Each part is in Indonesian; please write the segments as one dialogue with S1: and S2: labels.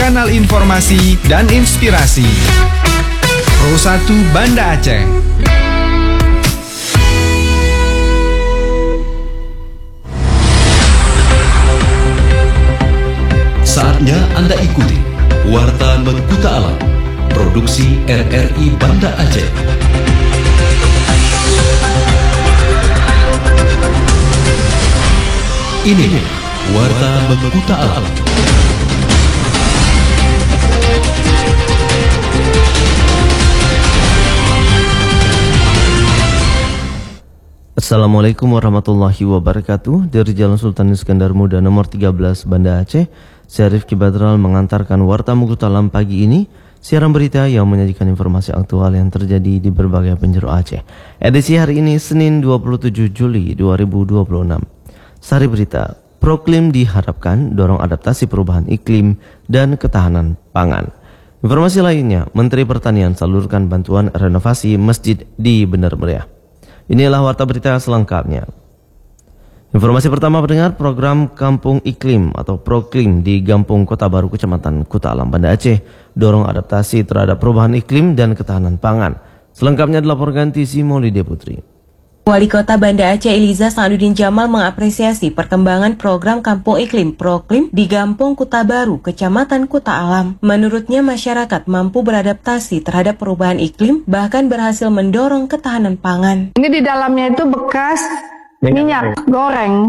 S1: kanal informasi dan inspirasi. Pro 1 Banda Aceh.
S2: Saatnya Anda ikuti Warta Mengkuta Alam, produksi RRI Banda Aceh. Ini Warta Mengkuta Alam.
S3: Assalamualaikum warahmatullahi wabarakatuh. Dari Jalan Sultan Iskandar Muda nomor 13 Banda Aceh, saya Rifki Badral mengantarkan Warta Mengkuta Alam pagi ini. Siaran berita yang menyajikan informasi aktual yang terjadi di berbagai penjuru Aceh. Edisi hari ini Senin 27 Juli 2026. Sari berita, Proklim diharapkan dorong adaptasi perubahan iklim dan ketahanan pangan. Informasi lainnya, Menteri Pertanian salurkan bantuan renovasi masjid di Bener Meriah. Inilah warta berita selengkapnya. Informasi pertama pendengar, program Kampung Iklim atau Proklim di Gampung Kota Baru Kecamatan Kuta Alam Banda Aceh dorong adaptasi terhadap perubahan iklim dan ketahanan pangan. Selengkapnya dilaporkan Tisi Maulide Putri.
S4: Wali Kota Banda Aceh Eliza Sa'aduddin Jamal mengapresiasi perkembangan program Kampung Iklim Proklim di Gampung Kuta Baru, Kecamatan Kuta Alam. Menurutnya masyarakat mampu beradaptasi terhadap perubahan iklim, bahkan berhasil mendorong ketahanan pangan.
S5: Ini di dalamnya itu bekas minyak goreng,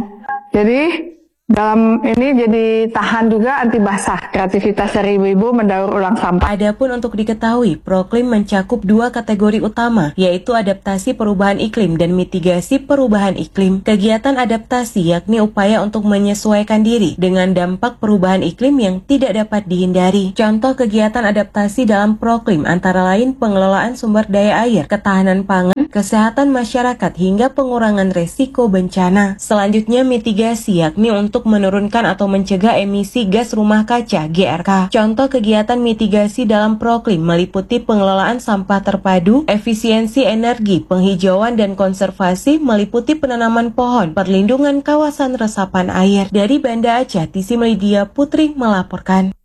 S5: jadi dalam ini jadi tahan juga anti basah. Kreativitas dari ibu-ibu mendaur ulang sampah.
S4: Adapun untuk diketahui, Proklim mencakup dua kategori utama, yaitu adaptasi perubahan iklim dan mitigasi perubahan iklim. Kegiatan adaptasi yakni upaya untuk menyesuaikan diri dengan dampak perubahan iklim yang tidak dapat dihindari. Contoh kegiatan adaptasi dalam Proklim antara lain pengelolaan sumber daya air, ketahanan pangan, kesehatan masyarakat hingga pengurangan resiko bencana. Selanjutnya mitigasi yakni untuk menurunkan atau mencegah emisi gas rumah kaca GRK. Contoh kegiatan mitigasi dalam Proklim meliputi pengelolaan sampah terpadu, efisiensi energi, penghijauan dan konservasi, meliputi penanaman pohon, perlindungan kawasan resapan air. Dari Banda Aceh, Tisi Media Putri melaporkan.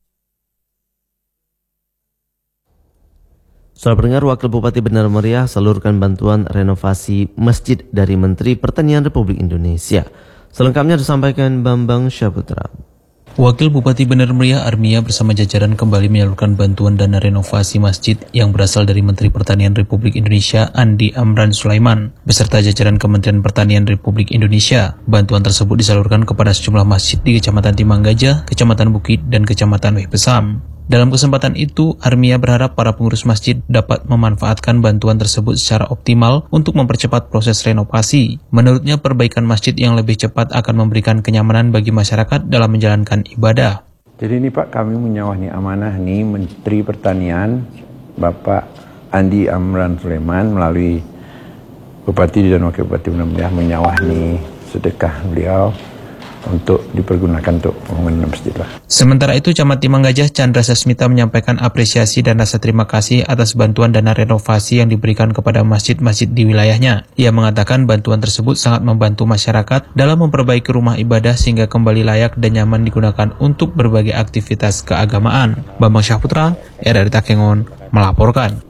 S3: Saudara pendengar, Wakil Bupati Bener Meriah salurkan bantuan renovasi masjid dari Menteri Pertanian Republik Indonesia. Selengkapnya disampaikan Bambang Syaputra.
S6: Wakil Bupati Bener Meriah Armia bersama jajaran kembali menyalurkan bantuan dana renovasi masjid yang berasal dari Menteri Pertanian Republik Indonesia Andi Amran Sulaiman beserta jajaran Kementerian Pertanian Republik Indonesia. Bantuan tersebut disalurkan kepada sejumlah masjid di Kecamatan Timang Gajah, Kecamatan Bukit, dan Kecamatan Weh Besam. Dalam kesempatan itu, Armia berharap para pengurus masjid dapat memanfaatkan bantuan tersebut secara optimal untuk mempercepat proses renovasi. Menurutnya, perbaikan masjid yang lebih cepat akan memberikan kenyamanan bagi masyarakat dalam menjalankan ibadah.
S7: Jadi ini Pak, kami menyawahni amanah nih Menteri Pertanian Bapak Andi Amran Sulaiman melalui Bupati dan Wakil Bupati Bener Meriah menyawahni sedekah beliau untuk dipergunakan untuk pembangunan masjid lah.
S6: Sementara itu, Camat Timang Gajah Chandra Sasmita menyampaikan apresiasi dan rasa terima kasih atas bantuan dana renovasi yang diberikan kepada masjid-masjid di wilayahnya. Ia mengatakan bantuan tersebut sangat membantu masyarakat dalam memperbaiki rumah ibadah sehingga kembali layak dan nyaman digunakan untuk berbagai aktivitas keagamaan. Bambang Syahputra, RRI Takengon, melaporkan.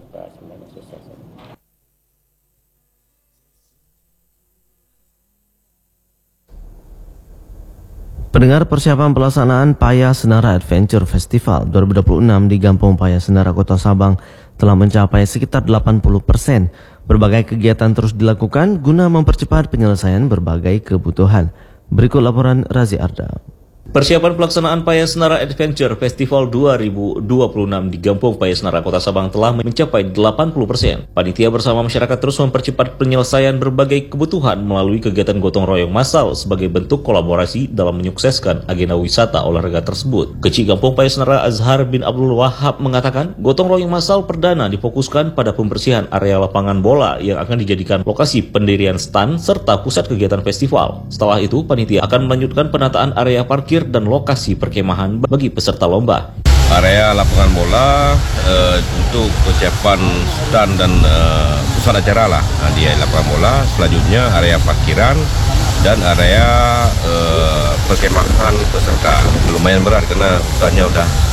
S3: Pendengar, persiapan pelaksanaan Paya Senara Adventure Festival 2026 di Gampung Paya Senara Kota Sabang telah mencapai sekitar 80%. Berbagai kegiatan terus dilakukan guna mempercepat penyelesaian berbagai kebutuhan. Berikut laporan Razi Arda.
S8: Persiapan pelaksanaan Paya Senara Adventure Festival 2026 di Gampung Paya Senara Kota Sabang telah mencapai 80%. Panitia bersama masyarakat terus mempercepat penyelesaian berbagai kebutuhan melalui kegiatan gotong royong massal sebagai bentuk kolaborasi dalam menyukseskan agenda wisata olahraga tersebut. Kecik Gampung Paya Senara Azhar bin Abdul Wahab mengatakan, gotong royong massal perdana difokuskan pada pembersihan area lapangan bola yang akan dijadikan lokasi pendirian stand serta pusat kegiatan festival. Setelah itu, panitia akan melanjutkan penataan area parkir dan lokasi perkemahan bagi peserta lomba.
S9: Area lapangan bola untuk persiapan stand dan pusat acara lah di lapangan bola. Selanjutnya area parkiran dan area perkemahan peserta. Lumayan berat karena hutannya udah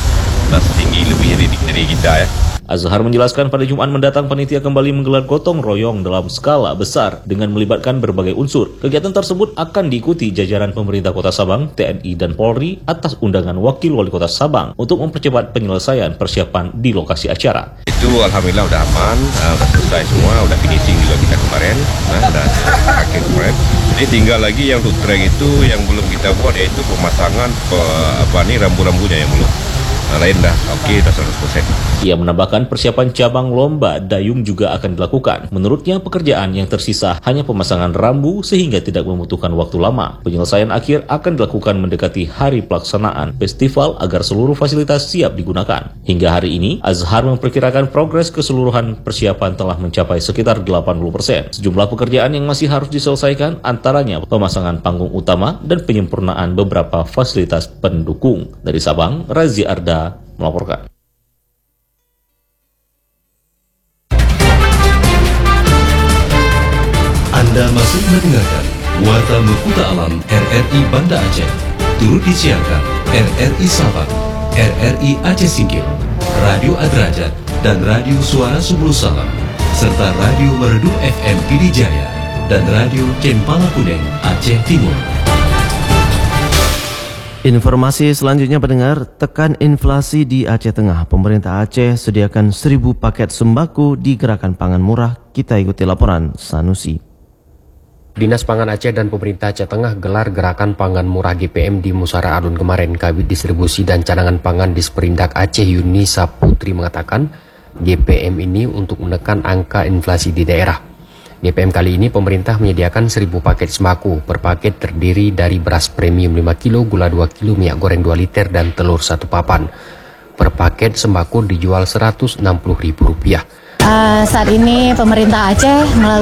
S9: setinggi lebih dari kita ya.
S8: Azhar menjelaskan pada Jumat mendatang panitia kembali menggelar gotong royong dalam skala besar dengan melibatkan berbagai unsur. Kegiatan tersebut akan diikuti jajaran pemerintah Kota Sabang, TNI dan Polri atas undangan Wakil Wali Kota Sabang untuk mempercepat penyelesaian persiapan di lokasi acara.
S9: Itu alhamdulillah udah aman, udah selesai semua, udah finishing juga kita kemarin, udah akhir kemarin. Jadi tinggal lagi yang untuk track itu yang belum kita buat, yaitu pemasangan rambu-rambunya yang belum. Lain dah, oke, dah 100%.
S8: Ia menambahkan persiapan cabang lomba dayung juga akan dilakukan. Menurutnya pekerjaan yang tersisa hanya pemasangan rambu sehingga tidak membutuhkan waktu lama. Penyelesaian akhir akan dilakukan mendekati hari pelaksanaan festival agar seluruh fasilitas siap digunakan. Hingga hari ini, Azhar memperkirakan progres keseluruhan persiapan telah mencapai sekitar 80%. Sejumlah pekerjaan yang masih harus diselesaikan antaranya pemasangan panggung utama dan penyempurnaan beberapa fasilitas pendukung. Dari Sabang, Razi Arda melaporkan.
S2: Anda masih mendengarkan Warta Mekuta Alam RRI Banda Aceh. Turut disiarkan RRI Sabang, RRI Aceh Singkil, Radio Adrajat, dan Radio Suara Subul Salam, serta Radio Merdu FM Pidijaya dan Radio Cempala Kuneng Aceh Timur.
S3: Informasi selanjutnya pendengar, tekan inflasi di Aceh Tengah. Pemerintah Aceh sediakan 1.000 paket sembako di Gerakan Pangan Murah. Kita ikuti laporan Sanusi.
S10: Dinas Pangan Aceh dan Pemerintah Aceh Tengah gelar Gerakan Pangan Murah GPM di Musara Alun kemarin. Kabid Distribusi dan Cadangan Pangan di Sperindak Aceh Yuni Saputri mengatakan GPM ini untuk menekan angka inflasi di daerah. GPM kali ini pemerintah menyediakan 1.000 paket sembako. Per paket terdiri dari beras premium 5 kilo, gula 2 kilo, minyak goreng 2 liter, dan telur 1 papan. Per paket sembako dijual Rp160.000.
S11: Saat ini pemerintah Aceh melalui